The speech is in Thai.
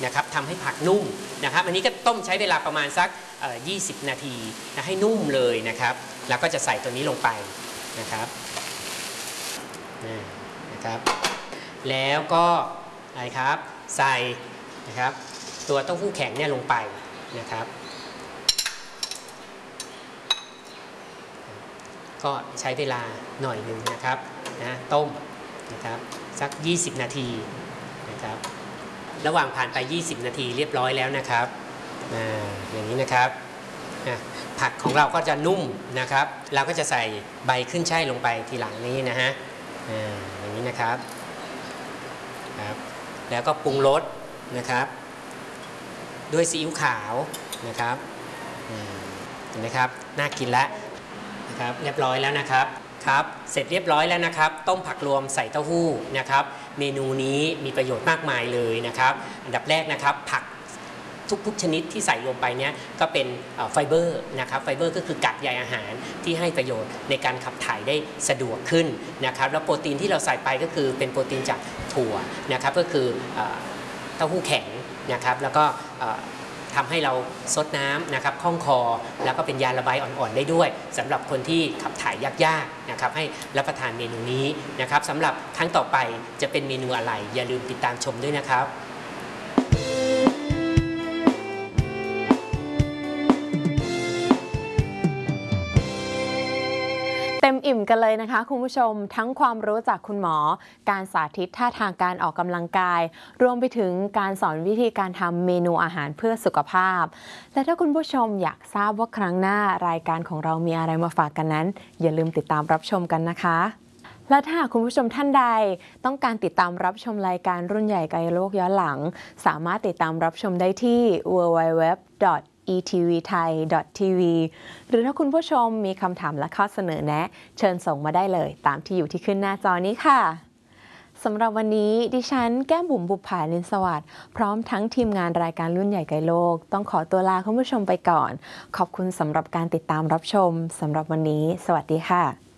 นะครับทำให้ผักนุ่มนะครับอันนี้ก็ต้มใช้เวลาประมาณสัก20 นาทีนะให้นุ่มเลยนะครับแล้วก็จะใส่ตัวนี้ลงไปนะครับนะครับแล้วก็อะไรครับใส่นะครับตัวเต้าหู้แข็งเนี่ยลงไปนะครับก็ใช้เวลาหน่อยหนึ่งนะครับต้มนะครับสัก20 นาทีนะครับระหว่างผ่านไป20 นาทีเรียบร้อยแล้วนะครับอย่างนี้นะครับผักของเราก็จะนุ่มนะครับเราก็จะใส่ใบขึ้นช่ายลงไปทีหลังนี้นะฮะอย่างนี้นะครับแล้วก็ปรุงรสนะครับด้วยซีอิ๊วขาวนะครับเห็นไหมครับน่ากินแล้วนะครับเรียบร้อยแล้วนะครับครับเสร็จเรียบร้อยแล้วนะครับต้มผักรวมใส่เต้าหู้นะครับเมนูนี้มีประโยชน์มากมายเลยนะครับอันดับแรกนะครับผักทุกชนิดที่ใส่ลงไปเนี้ยก็เป็นไฟเบอร์นะครับไฟเบอร์ก็คือกักใยอาหารที่ให้ประโยชน์ในการขับถ่ายได้สะดวกขึ้นนะครับแล้วโปรตีนที่เราใส่ไปก็คือเป็นโปรตีนจากถั่วนะครับก็คือเต้าหู้แข็งนะครับแล้วก็ทำให้เราซดน้ำนะครับคล่องคอแล้วก็เป็นยาระบายอ่อนๆได้ด้วยสำหรับคนที่ขับถ่ายยากๆนะครับให้รับประทานเมนูนี้นะครับสำหรับครั้งต่อไปจะเป็นเมนูอะไรอย่าลืมติดตามชมด้วยนะครับเต็มอิ่มกันเลยนะคะคุณผู้ชมทั้งความรู้จากคุณหมอการสาธิตท่าทางการออกกำลังกายรวมไปถึงการสอนวิธีการทำเมนูอาหารเพื่อสุขภาพและถ้าคุณผู้ชมอยากทราบว่าครั้งหน้ารายการของเรามีอะไรมาฝากกันนั้นอย่าลืมติดตามรับชมกันนะคะและถ้าหากคุณผู้ชมท่านใดต้องการติดตามรับชมรายการรุ่นใหญ่ไกลโลกย้อนหลังสามารถติดตามรับชมได้ที่ www.etvthai.tv หรือถ้าคุณผู้ชมมีคำถามและข้อเสนอแนะเชิญส่งมาได้เลยตามที่อยู่ที่ขึ้นหน้าจอนี้ค่ะสำหรับวันนี้ดิฉันแก้มบุ๋มบุปผาลินสวัสดิ์พร้อมทั้งทีมงานรายการรุ่นใหญ่ไกลโลกต้องขอตัวลาคุณผู้ชมไปก่อนขอบคุณสำหรับการติดตามรับชมสำหรับวันนี้สวัสดีค่ะ